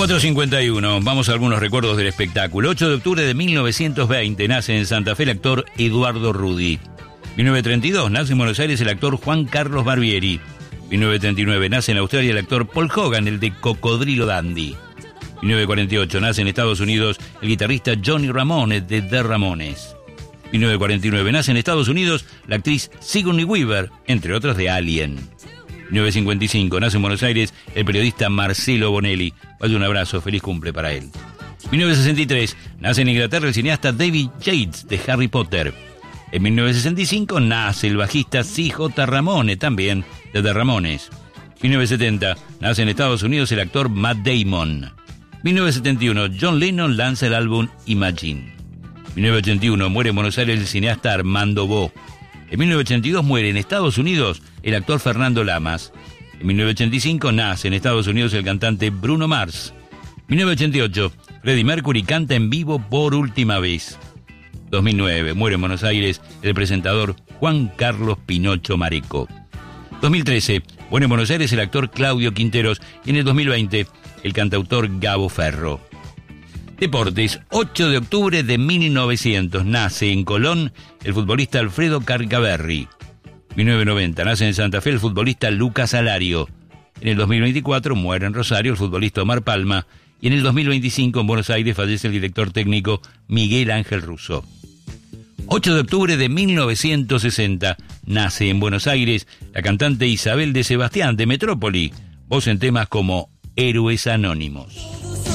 4:51, vamos a algunos recuerdos del espectáculo. 8 de octubre de 1920 nace en Santa Fe el actor Eduardo Rudi. 1932 nace en Buenos Aires el actor Juan Carlos Barbieri. 1939 nace en Australia el actor Paul Hogan, el de Cocodrilo Dandy. 1948 nace en Estados Unidos el guitarrista Johnny Ramone de The Ramones. 1949 nace en Estados Unidos la actriz Sigourney Weaver, entre otras de Alien. 1955 nace en Buenos Aires el periodista Marcelo Bonelli. Vaya un abrazo, feliz cumple para él. 1963 nace en Inglaterra el cineasta David Yates de Harry Potter. En 1965 nace el bajista C.J. Ramone, también de The Ramones. 1970 nace en Estados Unidos el actor Matt Damon. 1971 John Lennon lanza el álbum Imagine. 1981 muere en Buenos Aires el cineasta Armando Bo. En 1982 muere en Estados Unidos el actor Fernando Lamas. En 1985 nace en Estados Unidos el cantante Bruno Mars. 1988 Freddie Mercury canta en vivo por última vez. 2009 muere en Buenos Aires el presentador Juan Carlos Pinocho Mareco. 2013 muere en Buenos Aires el actor Claudio Quinteros y en el 2020 el cantautor Gabo Ferro. Deportes, 8 de octubre de 1900 nace en Colón el futbolista Alfredo Carcaberri. 1990 nace en Santa Fe el futbolista Lucas Alario. En el 2024 muere en Rosario el futbolista Omar Palma y en el 2025 en Buenos Aires fallece el director técnico Miguel Ángel Russo. 8 de octubre de 1960 nace en Buenos Aires la cantante Isabel de Sebastián de Metrópoli, voz en temas como Héroes Anónimos.